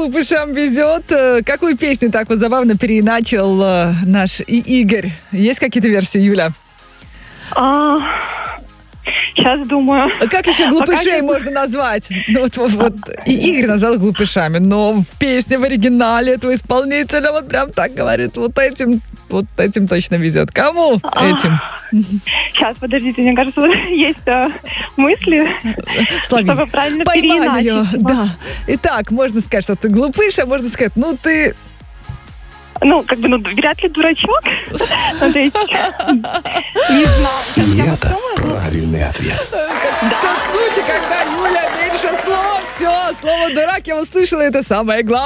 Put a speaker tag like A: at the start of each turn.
A: глупышам везет. Какую песню так вот забавно переиначил наш Игорь? Есть какие-то версии, Юля?
B: Сейчас думаю.
A: Как еще глупышей можно назвать? Ну, вот и Игорь назвал их глупышами, но в песне в оригинале этого исполнителя вот прям так говорит, вот этим точно везет. Кому этим?
B: Сейчас, подождите, мне кажется, вот есть мысли, чтобы правильно
A: Поймали ее,
B: переиначить.
A: да. Итак, можно сказать, что ты глупыш, а можно сказать, ты...
B: вряд ли дурачок. То есть, не знаю.
C: И это правильный ответ.
A: Тот случай, когда Юля меньше слов, все, слово «дурак» я услышала, это самое главное.